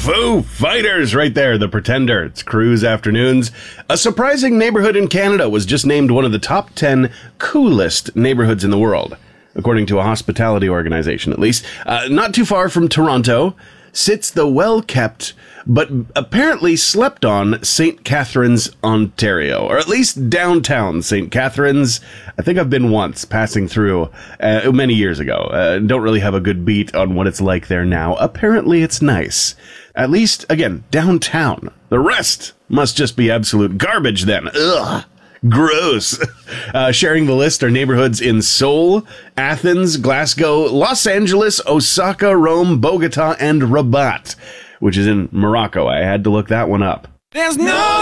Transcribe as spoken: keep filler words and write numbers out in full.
Foo Fighters right there, The Pretender. It's Cruise Afternoons. A surprising neighborhood in Canada was just named one of the top ten coolest neighborhoods in the world, according to a hospitality organization, at least. Uh, not too far from Toronto sits the well-kept, but apparently slept on Saint Catharines, Ontario, or at least downtown Saint Catharines. I think I've been once, passing through uh, many years ago. Uh, don't really have a good beat on what it's like there now. Apparently it's nice. At least, again, downtown. The rest must just be absolute garbage then. Ugh. Gross. Uh, sharing the list are neighborhoods in Seoul, Athens, Glasgow, Los Angeles, Osaka, Rome, Bogota, and Rabat, which is in Morocco. I had to look that one up. There's no